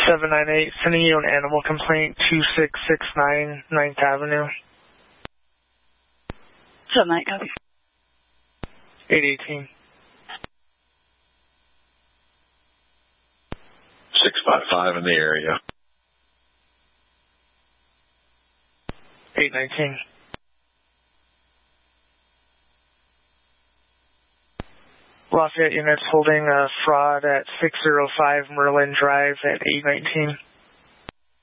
798, sending you an animal complaint, 2669 9th Avenue. 798, copy. 818. 655 in the area. 819. Lafayette units holding a fraud at 605 Merlin Drive at 819.